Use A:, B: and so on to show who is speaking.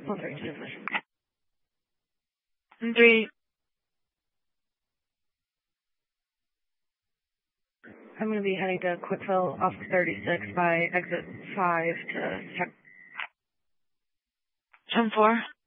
A: 3. I'm going to be heading to Quickville off 36 by exit 5 to check.
B: 10-4.